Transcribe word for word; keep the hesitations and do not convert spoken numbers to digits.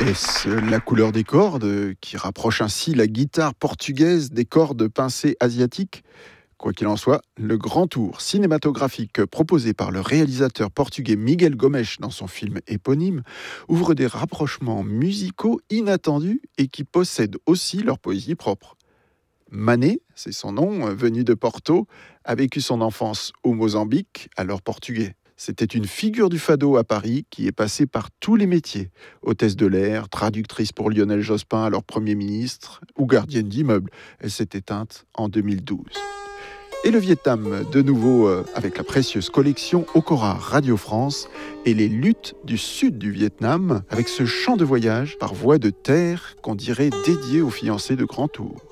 Est-ce la couleur des cordes qui rapproche ainsi la guitare portugaise des cordes pincées asiatiques ? Quoi qu'il en soit, le grand tour cinématographique proposé par le réalisateur portugais Miguel Gomes dans son film éponyme ouvre des rapprochements musicaux inattendus et qui possèdent aussi leur poésie propre. Mané, c'est son nom, venu de Porto, a vécu son enfance au Mozambique, alors portugais. C'était une figure du fado à Paris qui est passée par tous les métiers. Hôtesse de l'air, traductrice pour Lionel Jospin, alors Premier ministre, ou gardienne d'immeuble. Elle s'est éteinte en deux mille douze. Et le Vietnam, de nouveau euh, avec la précieuse collection Okora Radio France et les luttes du sud du Vietnam avec ce chant de voyage par voie de terre qu'on dirait dédié aux fiancés de Grand Tour.